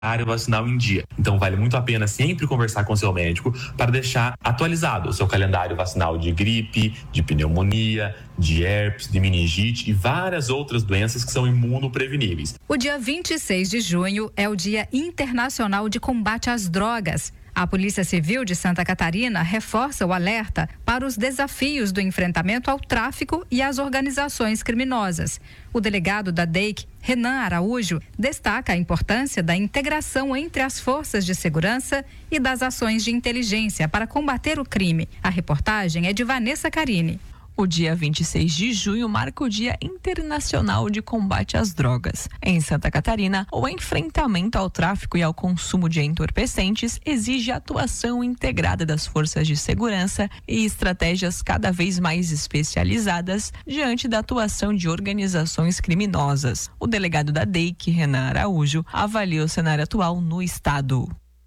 vacinal em dia. Então vale muito a pena sempre conversar com seu médico para deixar atualizado o seu calendário vacinal de gripe, de pneumonia, de herpes, de meningite e várias outras doenças que são imunopreveníveis. O dia 26 de junho é o Dia Internacional de Combate às Drogas. A Polícia Civil de Santa Catarina reforça o alerta para os desafios do enfrentamento ao tráfico e às organizações criminosas. O delegado da DEIC, Renan Araújo, destaca a importância da integração entre as forças de segurança e das ações de inteligência para combater o crime. A reportagem é de Vanessa Carini. O dia 26 de junho marca o Dia Internacional de Combate às Drogas. Em Santa Catarina, o enfrentamento ao tráfico e ao consumo de entorpecentes exige atuação integrada das forças de segurança e estratégias cada vez mais especializadas diante da atuação de organizações criminosas. O delegado da DEIC, Renan Araújo, avalia o cenário atual no estado.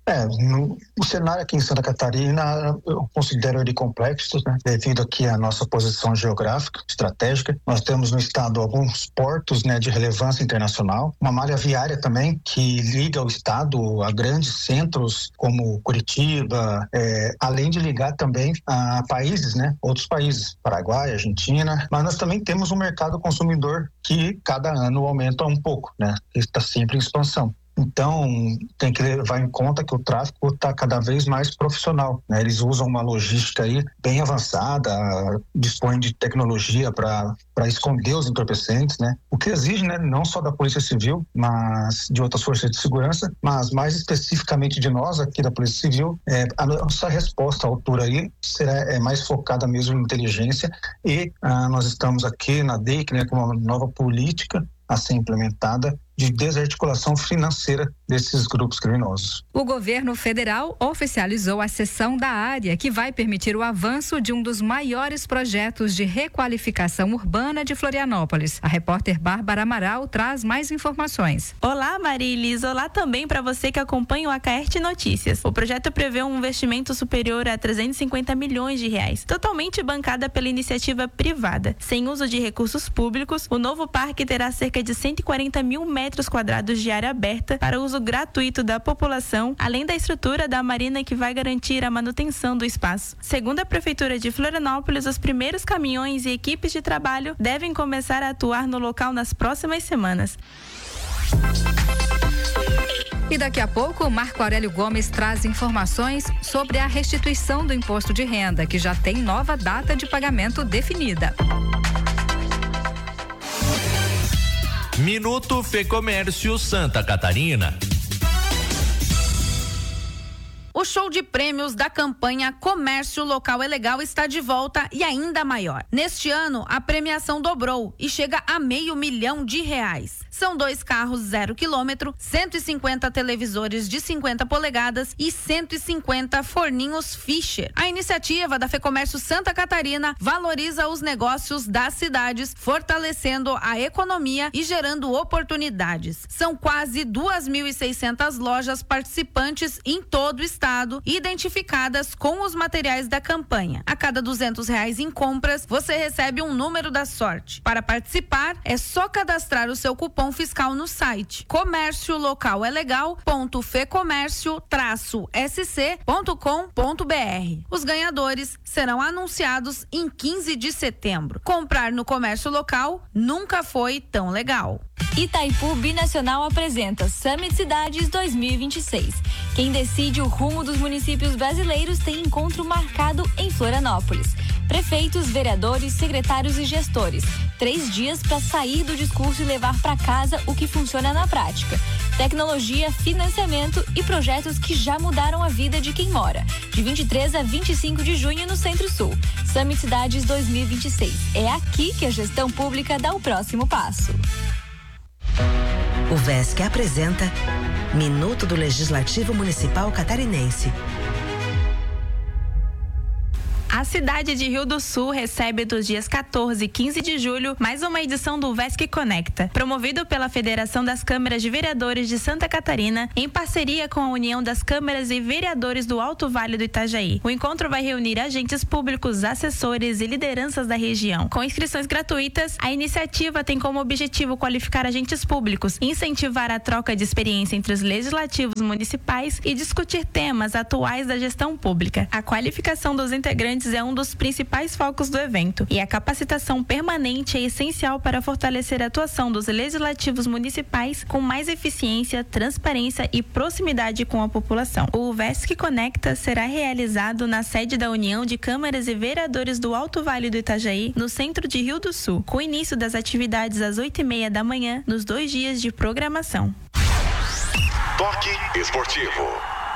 O cenário aqui em Santa Catarina eu considero ele complexo, né? Devido aqui à nossa posição geográfica, estratégica. Nós temos no estado alguns portos, né, de relevância internacional, uma malha viária também que liga o estado a grandes centros como Curitiba, além de ligar também a países, né, outros países, Paraguai, Argentina, mas nós também temos um mercado consumidor que cada ano aumenta um pouco, né? Está sempre em expansão. Então, tem que levar em conta que o tráfico está cada vez mais profissional, né? Eles usam uma logística aí bem avançada, dispõem de tecnologia para esconder os entorpecentes, né? O que exige, né, não só da Polícia Civil, mas de outras forças de segurança, mas mais especificamente de nós aqui da Polícia Civil, a nossa resposta à altura aí será mais focada mesmo em inteligência e nós estamos aqui na DEIC, né, com uma nova política a ser implementada de desarticulação financeira desses grupos criminosos. O governo federal oficializou a cessão da área que vai permitir o avanço de um dos maiores projetos de requalificação urbana de Florianópolis. A repórter Bárbara Amaral traz mais informações. Olá, Marilis. Olá também para você que acompanha o Acaerte Notícias. O projeto prevê um investimento superior a 350 milhões de reais, totalmente bancada pela iniciativa privada. Sem uso de recursos públicos, o novo parque terá cerca de 140 mil metros quadrados de área aberta para uso gratuito da população, além da estrutura da marina que vai garantir a manutenção do espaço. Segundo a Prefeitura de Florianópolis, os primeiros caminhões e equipes de trabalho devem começar a atuar no local nas próximas semanas. E daqui a pouco, Marco Aurélio Gomes traz informações sobre a restituição do imposto de renda, que já tem nova data de pagamento definida. Minuto Fecomércio Santa Catarina. O show de prêmios da campanha Comércio Local é Legal está de volta e ainda maior. Neste ano, a premiação dobrou e chega a R$500 mil. São 2 carros 0 km, 150 televisores de 50 polegadas e 150 forninhos Fischer. A iniciativa da Fecomércio Santa Catarina valoriza os negócios das cidades, fortalecendo a economia e gerando oportunidades. São quase 2.600 lojas participantes em todo o estado, identificadas com os materiais da campanha. A cada R$200 em compras, você recebe um número da sorte. Para participar, é só cadastrar o seu cupom fiscal no site comérciolocalegal.fecomércio-sc.com.br. Os ganhadores serão anunciados em 15 de setembro. Comprar no comércio local nunca foi tão legal. Itaipu Binacional apresenta Summit Cidades 2026. Quem decide o rumo dos municípios brasileiros tem encontro marcado em Florianópolis. Prefeitos, vereadores, secretários e gestores. 3 dias para sair do discurso e levar para casa o que funciona na prática. Tecnologia, financiamento e projetos que já mudaram a vida de quem mora. De 23 a 25 de junho no Centro-Sul. Summit Cidades 2026. É aqui que a gestão pública dá o próximo passo. O VESC apresenta Minuto do Legislativo Municipal Catarinense. A A cidade de Rio do Sul recebe dos dias 14 e 15 de julho mais uma edição do VESC Conecta, promovido pela Federação das Câmaras de Vereadores de Santa Catarina, em parceria com a União das Câmaras e Vereadores do Alto Vale do Itajaí. O encontro vai reunir agentes públicos, assessores e lideranças da região. Com inscrições gratuitas, a iniciativa tem como objetivo qualificar agentes públicos, incentivar a troca de experiência entre os legislativos municipais e discutir temas atuais da gestão pública. A qualificação dos integrantes é um dos principais focos do evento e a capacitação permanente é essencial para fortalecer a atuação dos legislativos municipais com mais eficiência, transparência e proximidade com a população. O VESC Conecta será realizado na sede da União de Câmaras e Vereadores do Alto Vale do Itajaí, no centro de Rio do Sul, com início das atividades às 8h30 da manhã, nos 2 dias de programação. Toque esportivo.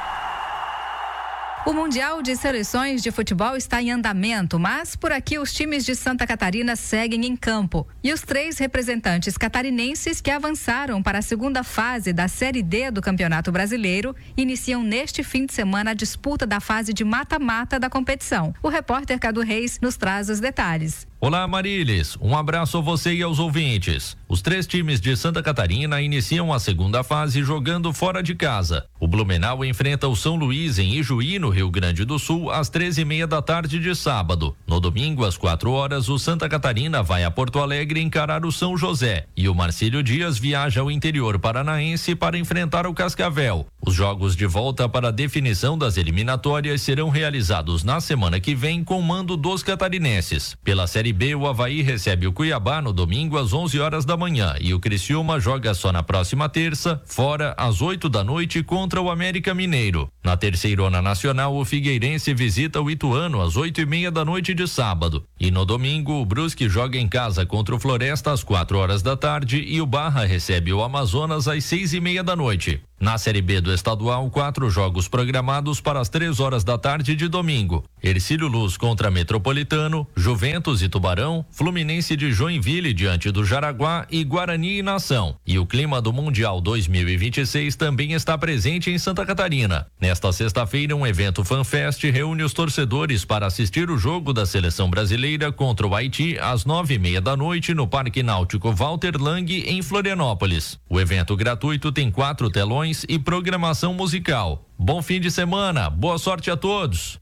O Mundial de Seleções de Futebol está em andamento, mas por aqui os times de Santa Catarina seguem em campo. E os 3 representantes catarinenses que avançaram para a segunda fase da Série D do Campeonato Brasileiro iniciam neste fim de semana a disputa da fase de mata-mata da competição. O repórter Cadu Reis nos traz os detalhes. Olá, Marilis. Um abraço a você e aos ouvintes. Os 3 times de Santa Catarina iniciam a segunda fase jogando fora de casa. O Blumenau enfrenta o São Luís em Ijuí, no Rio Grande do Sul, às 13h30 da tarde de sábado. No domingo, às 4h, o Santa Catarina vai a Porto Alegre encarar o São José. E o Marcílio Dias viaja ao interior paranaense para enfrentar o Cascavel. Os jogos de volta para a definição das eliminatórias serão realizados na semana que vem com mando dos catarinenses. Pela Série B, o Avaí recebe o Cuiabá no domingo às 11h da manhã e o Criciúma joga só na próxima terça, fora às 8 da noite contra o América Mineiro. Na Terceirona Nacional, o Figueirense visita o Ituano às 8h30 da noite de sábado. E no domingo, o Brusque joga em casa contra o Floresta às 4h da tarde e o Barra recebe o Amazonas às 6h30 da noite. Na Série B do estadual, 4 jogos programados para as 3h da tarde de domingo. Hercílio Luz contra Metropolitano, Juventus e Tubarão, Fluminense de Joinville diante do Jaraguá e Guarani e Nação. E o clima do Mundial 2026 também está presente em Santa Catarina. Nesta sexta-feira, um evento FanFest reúne os torcedores para assistir o jogo da seleção brasileira contra o Haiti às 9h30 da noite no Parque Náutico Walter Lang, em Florianópolis. O evento gratuito tem 4 telões e programação musical. Bom fim de semana, boa sorte a todos.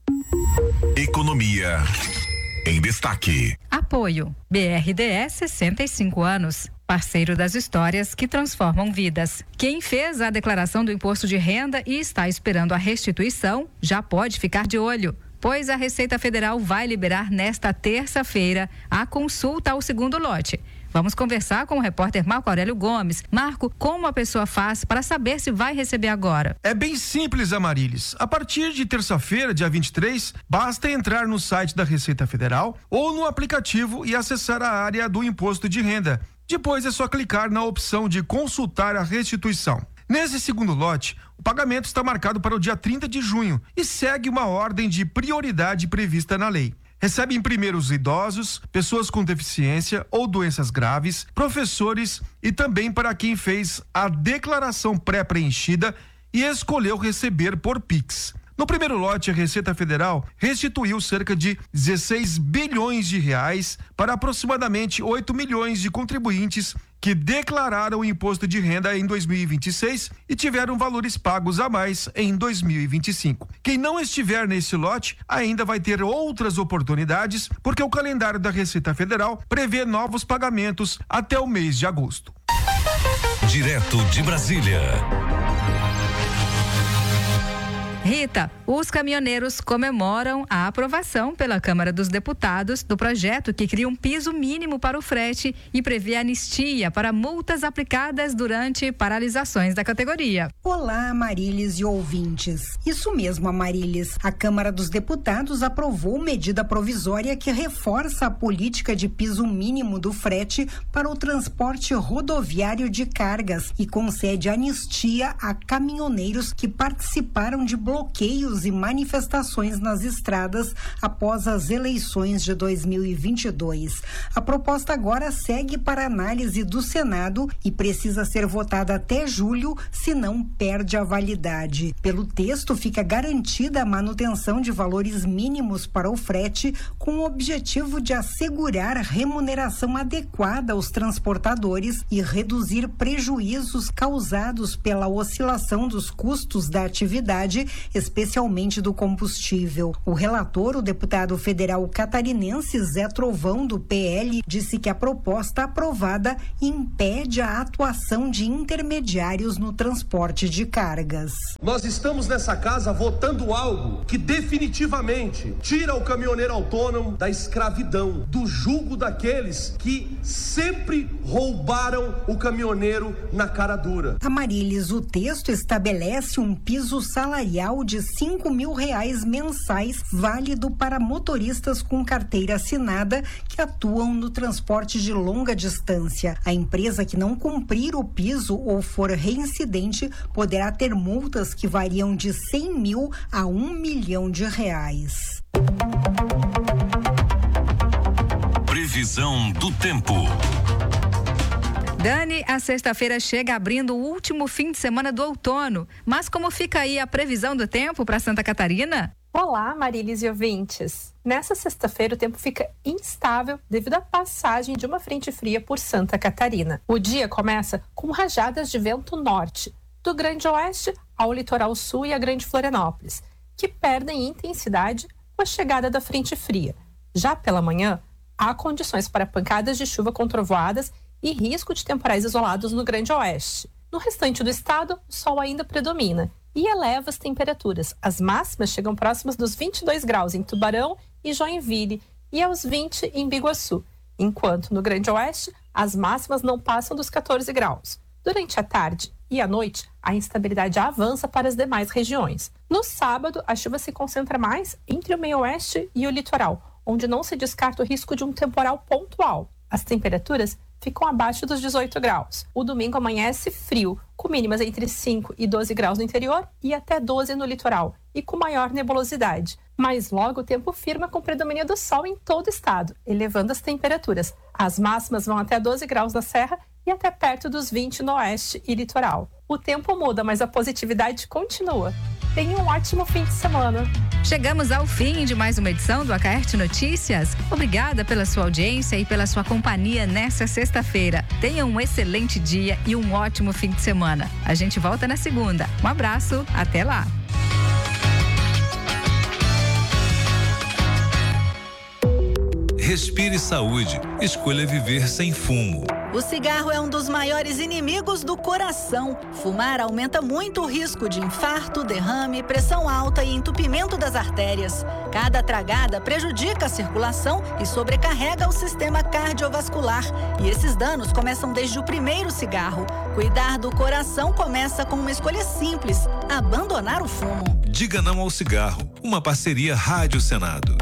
Economia em destaque. Apoio BRDE 65 anos. Parceiro das histórias que transformam vidas. Quem fez a declaração do imposto de renda e está esperando a restituição já pode ficar de olho, pois a Receita Federal vai liberar nesta terça-feira a consulta ao segundo lote. Vamos conversar com o repórter Marco Aurélio Gomes. Marco, como a pessoa faz para saber se vai receber agora? É bem simples, Amarilis. A partir de terça-feira, dia 23, basta entrar no site da Receita Federal ou no aplicativo e acessar a área do imposto de renda. Depois é só clicar na opção de consultar a restituição. Nesse segundo lote, o pagamento está marcado para o dia 30 de junho e segue uma ordem de prioridade prevista na lei. Recebem primeiro os idosos, pessoas com deficiência ou doenças graves, professores e também para quem fez a declaração pré-preenchida e escolheu receber por Pix. No primeiro lote, a Receita Federal restituiu cerca de 16 bilhões de reais para aproximadamente 8 milhões de contribuintes que declararam o imposto de renda em 2026 e tiveram valores pagos a mais em 2025. Quem não estiver nesse lote ainda vai ter outras oportunidades, porque o calendário da Receita Federal prevê novos pagamentos até o mês de agosto. Direto de Brasília. Rita, os caminhoneiros comemoram a aprovação pela Câmara dos Deputados do projeto que cria um piso mínimo para o frete e prevê anistia para multas aplicadas durante paralisações da categoria. Olá, Amarilis e ouvintes. Isso mesmo, Amarilis. A Câmara dos Deputados aprovou medida provisória que reforça a política de piso mínimo do frete para o transporte rodoviário de cargas e concede anistia a caminhoneiros que participaram de bloqueios atos e manifestações nas estradas após as eleições de 2022. A proposta agora segue para análise do Senado e precisa ser votada até julho, senão perde a validade. Pelo texto, fica garantida a manutenção de valores mínimos para o frete, com o objetivo de assegurar remuneração adequada aos transportadores e reduzir prejuízos causados pela oscilação dos custos da atividade, especialmente do combustível. O relator, o deputado federal catarinense Zé Trovão, do PL, disse que a proposta aprovada impede a atuação de intermediários no transporte de cargas. Nós estamos nessa casa votando algo que definitivamente tira o caminhoneiro autônomo da escravidão, do jugo daqueles que sempre roubaram o caminhoneiro na cara dura. Amarilis, o texto estabelece um piso salarial de R$5.000 mensais, válido para motoristas com carteira assinada que atuam no transporte de longa distância. A empresa que não cumprir o piso ou for reincidente poderá ter multas que variam de 100 mil a R$1 milhão. Previsão do tempo. Dani, a sexta-feira chega abrindo o último fim de semana do outono. Mas como fica aí a previsão do tempo para Santa Catarina? Olá, Marilis e ouvintes. Nessa sexta-feira o tempo fica instável devido à passagem de uma frente fria por Santa Catarina. O dia começa com rajadas de vento norte, do Grande Oeste ao litoral sul e a Grande Florianópolis, que perdem intensidade com a chegada da frente fria. Já pela manhã, há condições para pancadas de chuva com trovoadas e risco de temporais isolados no Grande Oeste. No restante do estado, o sol ainda predomina e eleva as temperaturas. As máximas chegam próximas dos 22 graus em Tubarão e Joinville e aos 20 em Biguaçu, enquanto no Grande Oeste as máximas não passam dos 14 graus. Durante a tarde e à noite, a instabilidade avança para as demais regiões. No sábado, a chuva se concentra mais entre o meio-oeste e o litoral, onde não se descarta o risco de um temporal pontual. As temperaturas ficam abaixo dos 18 graus. O domingo amanhece frio, com mínimas entre 5 e 12 graus no interior e até 12 no litoral, e com maior nebulosidade. Mas logo o tempo firma com predomínio do sol em todo o estado, elevando as temperaturas. As máximas vão até 12 graus na Serra e até perto dos 20 no oeste e litoral. O tempo muda, mas a positividade continua. Tenha um ótimo fim de semana. Chegamos ao fim de mais uma edição do Acaerte Notícias. Obrigada pela sua audiência e pela sua companhia nesta sexta-feira. Tenha um excelente dia e um ótimo fim de semana. A gente volta na segunda. Um abraço, até lá. Respire saúde. Escolha viver sem fumo. O cigarro é um dos maiores inimigos do coração. Fumar aumenta muito o risco de infarto, derrame, pressão alta e entupimento das artérias. Cada tragada prejudica a circulação e sobrecarrega o sistema cardiovascular. E esses danos começam desde o primeiro cigarro. Cuidar do coração começa com uma escolha simples: abandonar o fumo. Diga não ao cigarro. Uma parceria Rádio Senado.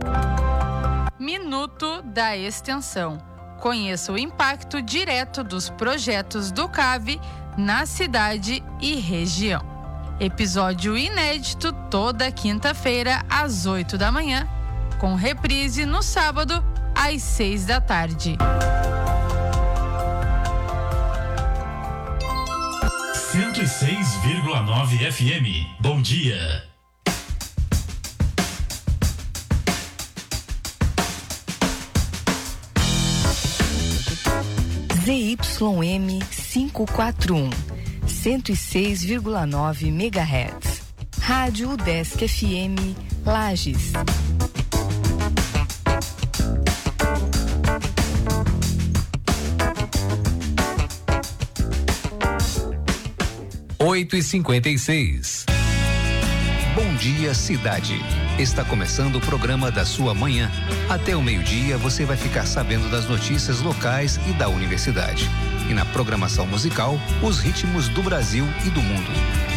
Minuto da Extensão. Conheça o impacto direto dos projetos do CAV na cidade e região. Episódio inédito toda quinta-feira às 8 da manhã, com reprise no sábado às 6 da tarde. 106,9 FM. Bom dia. ZYM 541, 106,9 MHz. Rádio UDESC FM, Lages. Oito e 56. Bom dia, cidade. Está começando o programa da sua manhã. Até o meio-dia você vai ficar sabendo das notícias locais e da universidade. E na programação musical, os ritmos do Brasil e do mundo.